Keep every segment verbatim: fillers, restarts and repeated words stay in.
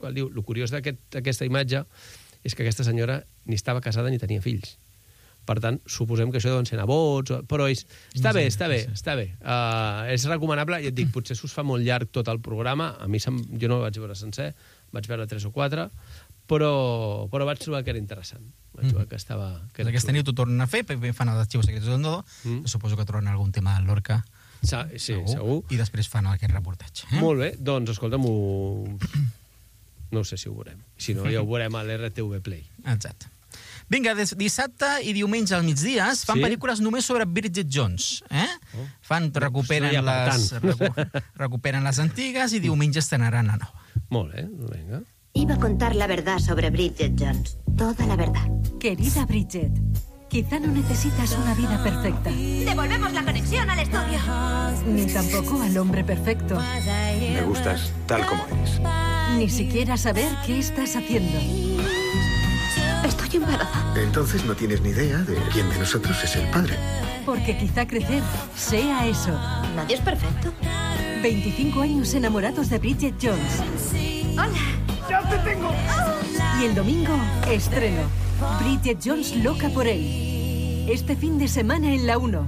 Diu, el curiós d'aquesta imatge és que aquesta senyora ni estava casada ni tenia fills. Per tant, suposem que això deuen ser nebots, però és, està bé, està bé, està bé. Uh, és recomanable, i et dic, potser s'us fa molt llarg tot el programa, a mi sem... jo no el vaig veure sencer, vaig veure tres o quatre, però, però vaig trobar que era interessant. Vaig trobar que estava... Que Aquesta nit ho tornen a fer, fan els arxius secrets del Nodo, mm. suposo que troben algun tema de Lorca. Sa sí, segur. segur. I després fan aquest reportatge. Eh? Molt bé, doncs escolta'm, ho... no sé si ho veurem. Si no, ja ho veurem a l'R T V Play. Exacte. Vinga, dissabte i diumenge al migdia es fan sí? pel·lícules només sobre Bridget Jones. Eh? Oh. Fan, recuperen, no les, recu recuperen les antigues i diumenge estrenaran a nova. Molt bé, vinga. Iba a contar la verdad sobre Bridget Jones. Toda la verdad. Querida Bridget, quizá no necesitas una vida perfecta. Devolvemos la conexión al estudio. Ni tampoco al hombre perfecto. Me gustas tal como eres. Ni siquiera saber qué estás haciendo. Estoy embarazada. Entonces no tienes ni idea de quién de nosotros es el padre. Porque quizá crecer sea eso. Nadie es perfecto. veinticinco años enamorados de Bridget Jones. Hola. ¡Ya te tengo! Y el domingo, estreno. Bridget Jones loca por él. Este fin de semana en la uno.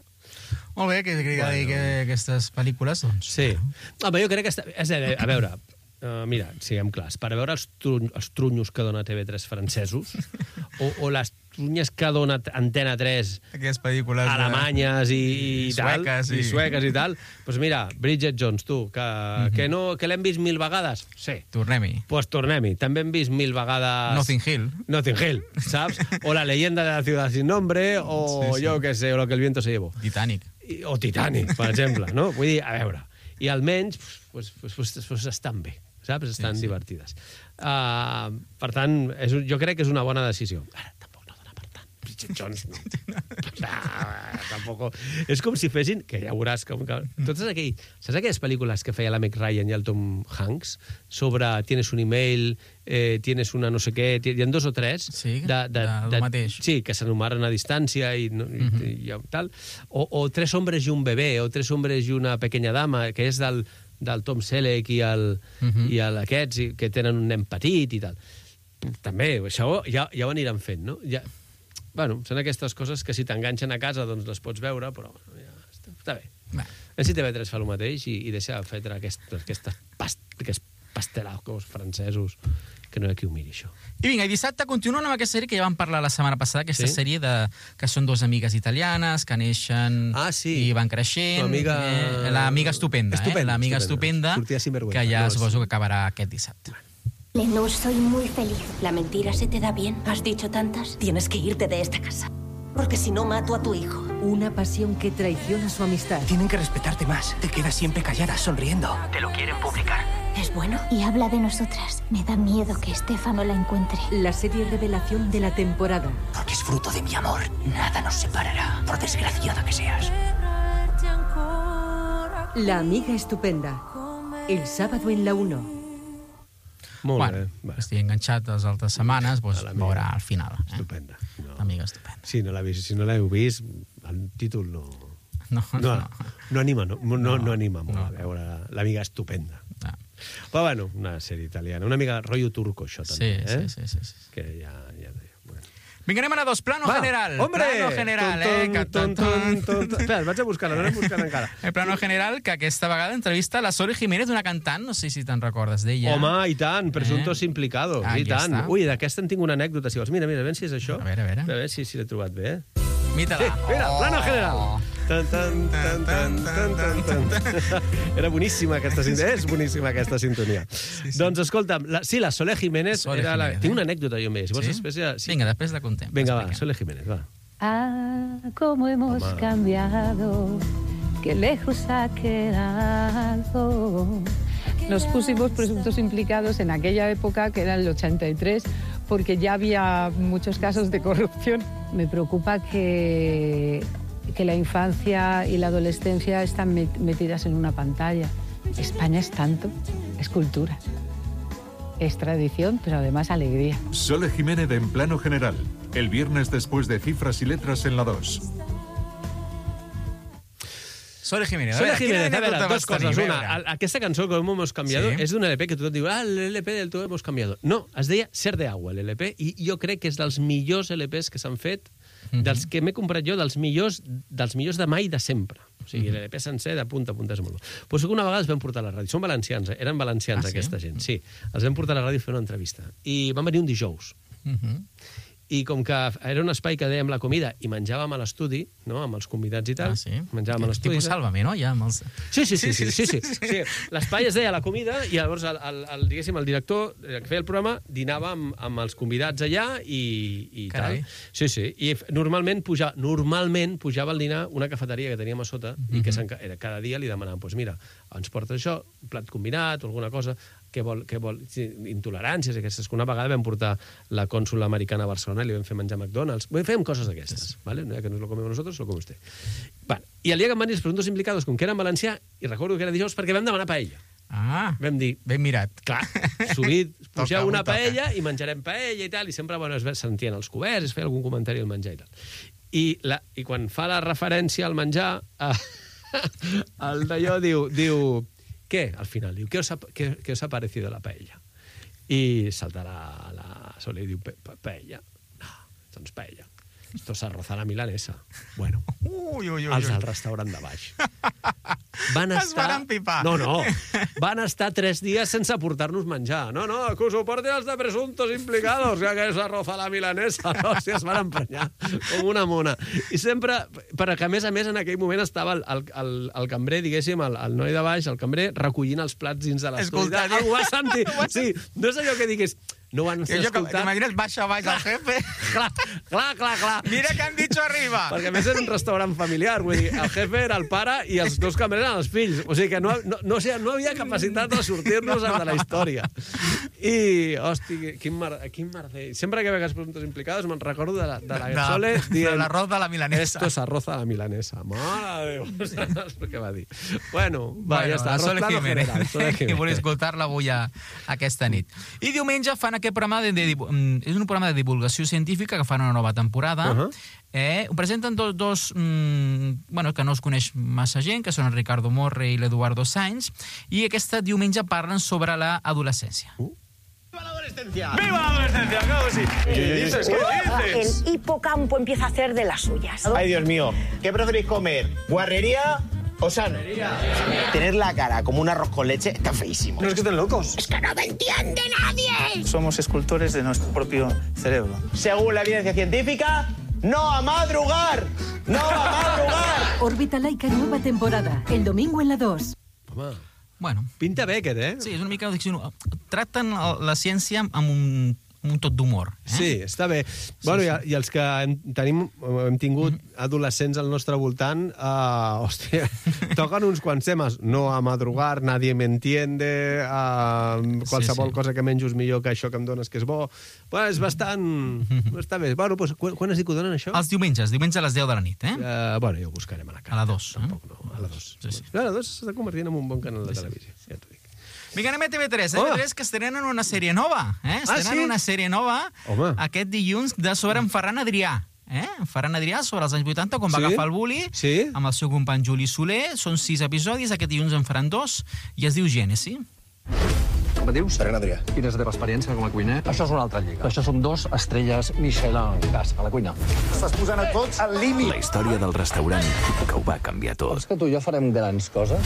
Molt bé, que, que, bueno. que aquestes pel·lícules, doncs... Sí. Home, jo crec que... Està... És a, a veure, uh, mira, siguem clars, per veure els, tru... els trunyos que dona T V tres francesos o, o les trunyes que dona Antena tres aquestes pel·lícules alemanyes i, i tal, sueques i... i sueques i tal, doncs pues mira, Bridget Jones, tu, que, mm -hmm. que, no, que l'hem vist mil vegades? Sí. Tornem-hi. Doncs pues tornem-hi. També hem vist mil vegades... Notting Hill. Notting Hill, saps? O La leyenda de la ciudad sin nombre, o sí, sí. jo què sé, o Lo que el viento se llevó. Titanic. I, o Titanic, per exemple, no? Vull dir, a veure, i almenys pues, pues, pues, pues estan bé, saps? Estan sí, sí. divertides. Uh, per tant, és, jo crec que és una bona decisió. Ara, tampoc no dona per tant. Bridget Jones, no. Ah, tampoc... És com si fessin, que ja veuràs, com que... Totes aquell, saps aquelles pel·lícules que feia la Meg Ryan i el Tom Hanks sobre tienes un email, eh, tienes una no sé què, hi ha dos o tres sí, de, de, de, de, mateix. Sí, que s'enumeren a distància i, no, i, uh -huh. i, i tal. O, o Tres hombres i un bebè, o Tres hombres i una pequeña dama, que és del, del Tom Selleck i, el, uh -huh. i el, aquests, i, que tenen un nen petit i tal. També, això ja, ja ho aniran fent, no? Ja, bueno, són aquestes coses que si t'enganxen a casa doncs les pots veure, però bueno, ja està, està bé. Bé. En si T V tres fa el mateix i, i deixa de fer aquest, aquestes past, aquests pastelacos francesos, que no hi ha qui ho miri, això. I vinga, i dissabte continuen amb aquesta sèrie que ja vam parlar la setmana passada, aquesta sí? sèrie de, que són dues amigues italianes que neixen ah, sí. i van creixent. Amiga... Eh, l'amiga estupenda, estupenda, eh? L'amiga estupenda, estupenda que ja no, suposo sí. que acabarà aquest dissabte. Lenore, soy muy feliz. ¿La mentira se te da bien? ¿Has dicho tantas? Tienes que irte de esta casa. Porque si no, mato a tu hijo. Una pasión que traiciona su amistad. Tienen que respetarte más. Te quedas siempre callada, sonriendo. Te lo quieren publicar. ¿Es bueno? Y habla de nosotras. Me da miedo que Estefano la encuentre. La serie revelación de la temporada. Porque es fruto de mi amor. Nada nos separará, por desgraciada que seas. La amiga estupenda. El sábado en la uno. Molt bueno, bé. Va. Estic enganxat les altres setmanes, doncs veurà al final. Eh? Estupenda. No. L'amiga estupenda. Sí, no l'he vist. Si no l'heu vist, el títol no... No, no, no, no. no anima, no, no, no, no anima molt no, a veure l'amiga estupenda. No. Però bueno, una sèrie italiana. Una mica rotllo turco, això també. Sí, eh? sí, sí, sí. Que ja... ja bueno. Vinga, anem a dos. Plano Va, general. Hombre! Plano general, ton, eh? Ton, ton, ton, ton. Espera, vaig a buscar-la, no l'hem buscat encara. El plano general, que aquesta vegada entrevista la Sole Jiménez, una cantant, no sé si te'n recordes d'ella. Home, i tant, presuntos eh? implicados, ah, i ja tant. Està. Ui, d'aquesta en tinc una anècdota, si vols. Mira, mira, a veure si és això. A veure, a veure. A veure si, si l'he trobat bé, eh? Mira-la. Sí, mira, oh. Plano general. Tan, tan, tan, tan, tan, tan, tan. Era boníssima aquesta sintonia. És boníssima aquesta sintonia. Sí, sí. Doncs escolta'm, la, sí, la Sole Jiménez, Sole era Jiménez la... eh? Tinc una anècdota jo més. Si vols, ¿Sí? després ja... sí. Vinga, després la contem. Vinga, va, Sole Jiménez, va. Ah, cómo hemos Toma. cambiado, qué lejos ha quedado. Nos pusimos presuntos implicados en aquella época, que era el ochenta y tres, porque ya había muchos casos de corrupción. Me preocupa que, que la infancia y la adolescencia están metidas en una pantalla. España es tanto, es cultura, es tradición, pero además alegría. Sole Jiménez en Plano General, el viernes después de Cifras y Letras en la dos. Sole Jiménez. Sole Jiménez, a veure, dues coses. Una, aquesta cançó, Com hemos cambiado, és d'un L P que tothom diu, ah, l'L P del Todo hemos cambiado. No, es deia Ser de Agua, l'L P, i jo crec que és dels millors L Ps que s'han fet, dels que m'he comprat jo, dels millors dels millors de mai de sempre. O sigui, l'L P sencer de punta a punta és molt bo. Però una vegada els vam portar a la ràdio. Són valencians, eren valencians aquesta gent. Sí, els vam portar a la ràdio a fer una entrevista. I van venir un dijous. I com que era un espai que dèiem la comida i menjàvem a l'estudi, no?, amb els convidats i tal, ah, sí? menjàvem a l'estudi... Tipus Sálvame, no? Ja amb els... Sí, sí, sí, sí, sí, sí, sí, sí. L'espai es deia la comida i llavors el, el, el, diguéssim, el director que feia el programa dinava amb, amb els convidats allà i, i tal. Sí, sí, i normalment pujava, normalment pujava al dinar una cafeteria que teníem a sota i que era, cada dia li demanàvem, doncs mira, ens porta això, un plat combinat o alguna cosa, què vol, què vol, sí, intoleràncies i aquestes, que una vegada vam portar la cònsula americana a Barcelona i li vam fer menjar McDonald's. Fèiem coses d'aquestes, ¿vale? No, que no lo comemos nosotros, lo come usted. Bueno, i el dia que em van dir els presuntos implicados, com que era en valencià, i recordo que era dijous, perquè vam demanar paella. Ah, vam dir, ben mirat. Clar, sovint pugeu una paella i menjarem paella i tal, i sempre, bueno, es sentien els coberts, es feia algun comentari al menjar i tal. I, la, i quan fa la referència al menjar, eh, el d'allò diu, diu, ¿qué? Al final, diu, ¿qué os ha, qué, qué os ha parecido la paella? I salta la, la Sole i diu, paella? No, doncs paella. Esto es arroz a la milanesa. Bueno, ui, ui, ui, els del restaurant de baix. Van estar... Es van empipar. No, no. Van estar tres dies sense portar-nos menjar. No, no, que us ho portin els de presuntos implicados, que és arroz a la milanesa. No, si es van emprenyar com una mona. I sempre, perquè a més a més en aquell moment estava el, el, el, el cambrer, diguéssim, el, el noi de baix, el cambrer, recollint els plats dins de l'estudi. Escolta, ho vas sentir. Sí, no és allò que diguis... No ho han escoltat. T'imagines, baixa baix al jefe. Clar, clar, clar, clar. Mira que han dit arriba. Perquè a més era un restaurant familiar, vull dir, el jefe era el pare i els dos cambrers eren els fills. O sigui que no, no, no, o sigui, no havia capacitat de sortir-nos no, no. de la història. I, hosti, quin, mar, quin merder. Sempre que veig els presuntos implicados me'n recordo de la, de la de, Sole dient... De l'arroz de la milanesa. Esto es arroz a la milanesa. Mare de Déu. Saps què va dir? Bueno, va, bueno, ja està. Sole Jiménez. Que vull escoltar-la avui a, aquesta nit. I diumenge fan aquest programa de, de, de, és un programa de divulgació científica que fan una nova temporada. Uh -huh. eh, ho presenten dos, dos mm, bueno, que no es coneix massa gent, que són el Ricardo Morre i l'Eduardo Sainz, i aquesta diumenge parlen sobre l'adolescència. Uh. ¡Viva la adolescencia! ¡Viva la adolescencia! Claro que sí. ¿Qué dices? ¿Qué dices? El hipocampo empieza a hacer de las suyas. Ay, Dios mío. ¿Qué preferís comer? ¿Guarrería o sano? Tener la cara como un arroz con leche está feísimo. No es que estén locos. Es que no me entiende nadie. Somos escultores de nuestro propio cerebro. Según la evidencia científica, ¡no a madrugar! ¡No a madrugar! Órbita Laica nueva temporada, el domingo en la dos. Home, bueno, pinta bé aquest, eh? Sí, és una mica... Tracten la ciència amb un, un tot d'humor. Eh? Sí, està bé. Sí, bueno, sí. I, i els que hem, tenim, hem tingut mm. adolescents al nostre voltant, uh, hòstia, toquen uns quants temes. No a madrugar, nadie me entiende, uh, qualsevol sí, sí. cosa que menjo és millor que això que em dones que és bo. Bueno, és bastant... Mm-hmm. Està bé. Bueno, doncs, quan, quan has dit que ho donen, això? Els diumenges, diumenge a les deu de la nit, eh? Uh, bueno, ja ho buscarem a la cara. A la dos. Tampoc, eh? no, a la dos. Sí, sí. A la dos s'està convertint en un bon canal de sí, televisió, sí. Ja t'ho dic. Vinga, anem a T V tres. Oh. T V tres que estrenen una sèrie nova. Eh? Estrenen ah, sí? una sèrie nova Home. aquest dilluns de sobre en Ferran Adrià. Eh? En Ferran Adrià, sobre els anys vuitanta, quan sí? va agafar el bulli, sí? amb el seu company Juli Soler. Són sis episodis, aquest dilluns en faran dos, i es diu Gènesi. Com et dius? Ferran Adrià. Quina és la teva experiència com a cuiner? Això és una altra lliga. Això són dos estrelles Michelin gas a la cuina. Estàs posant a tots al límit. La història del restaurant que ho va canviar tot. És que tu i jo farem grans coses?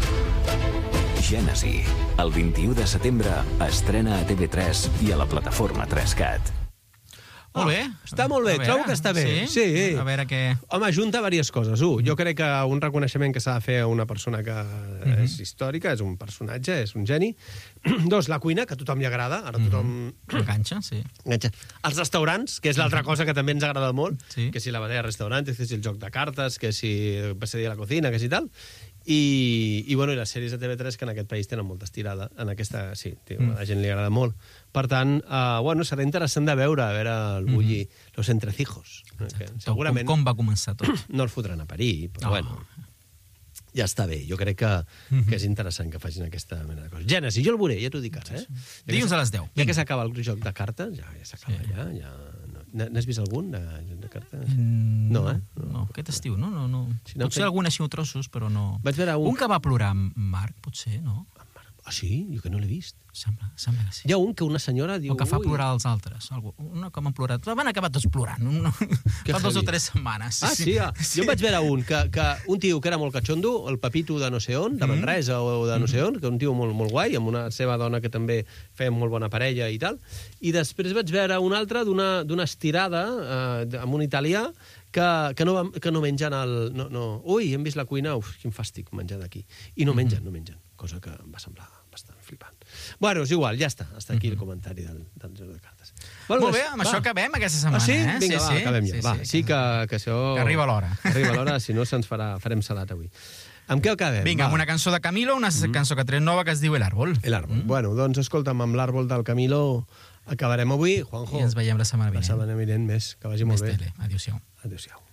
Gènesi. El vint-i-u de setembre estrena a T V tres i a la plataforma tres cat. Molt bé. Oh, està molt bé, trobo que està bé. Sí? sí? A veure què... Home, junta diverses coses. Un, jo crec que un reconeixement que s'ha de fer a una persona que mm-hmm. és històrica, és un personatge, és un geni. Dos, la cuina, que a tothom li agrada. Ara tothom... Mm-hmm. Enganxa, sí. Enganxa. Els restaurants, que és l'altra cosa que també ens agrada molt, sí. que si la batalla de restaurants, que si el joc de cartes, que si passedia a la cocina, que si tal... I, i, bueno, i les sèries de T V tres que en aquest país tenen molta estirada. En aquesta, sí, tio, mm. a la gent li agrada molt. Per tant, uh, bueno, serà interessant de veure, a veure el bulli, mm. los entrecijos. Que, segurament... Com, com va començar tot? No el fotran a parir, però oh. bueno... Ja està bé, jo crec que, mm-hmm. que és interessant que facin aquesta mena de coses. Gènesi, jo el veuré, ja t'ho dic ara, eh? Dilluns a les deu. Ja que s'acaba el joc de cartes, ja, ja s'acaba, sí. ja, ja, no, N'has vist algun de, de carta? Mm, no, eh? No, no, aquest estiu, no? no, no. Si no potser fet... algun així o trossos, però no... Vaig veure un... Un que va plorar amb Marc, potser, no? Ah, sí? Jo que no l'he vist. Sembla, sembla que sí. Hi ha un que una senyora diu... O que fa plorar els altres. Algú, una que m'han plorat. Van acabar tots plorant. Una... Fa dos o tres setmanes. Ah, sí? Ah. sí. Jo vaig veure un, que, que un tio que era molt catxondo, el Pepito de no sé on, de Manresa o de no sé on, que un tio molt, molt guai, amb una seva dona que també feia molt bona parella i tal. I després vaig veure un altre d'una estirada eh, amb un italià que, que, no, que no mengen el... No, no. Ui, hem vist la cuina, uf, quin fàstic menjar d'aquí. I no mengen, no mengen. Cosa que em va semblar bastant flipant. Bueno, és igual, ja està. Hasta aquí el comentari del, del joc de cartes. Bueno, Molt bé, amb va. això acabem aquesta setmana. Ah, sí? Eh? Vinga, sí, va, sí. acabem ja. Sí, va, sí, sí que, que això... Que arriba l'hora. Arriba l'hora, si no se'ns farà, farem salat avui. Amb què acabem? Vinga, va. amb una cançó de Camilo, una mm. cançó que tret nova que es diu El Árbol. El Árbol. Mm. Bueno, doncs escolta'm, amb l'Àrbol del Camilo acabarem avui. Juanjo. I ens veiem la setmana vinent. La setmana vinent més. Que vagi més molt bé. Tele. Adéu-siau. Adéu-siau.